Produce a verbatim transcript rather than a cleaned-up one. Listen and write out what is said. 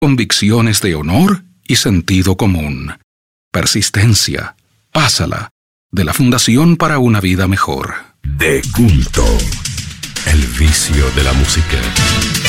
convicciones de honor y sentido común. Persistencia, pásala, de la Fundación para una Vida Mejor. De culto, el vicio de la música.